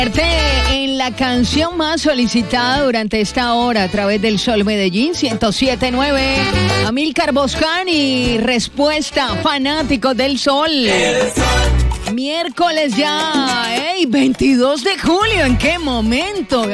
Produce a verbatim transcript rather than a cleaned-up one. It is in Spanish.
En la canción más solicitada durante esta hora a través del Sol Medellín ciento siete punto nueve, Amílcar Boscani, respuesta, fanáticos del Sol. Miércoles ya, ey, veintidós de julio, ¿en qué momento?